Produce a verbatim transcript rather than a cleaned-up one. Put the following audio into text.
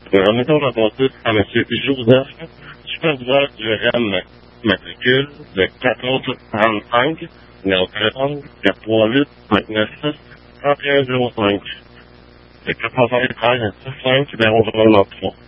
Euh, Remettons la bâtisse à M. Joseph, superviseur du R E M matricule de quatorze trente-cinq, numéro de téléphone quatre trois huit cinq neuf six trois un zéro cinq. C'est quatre cent treize six cinq zéro zéro neuf trois.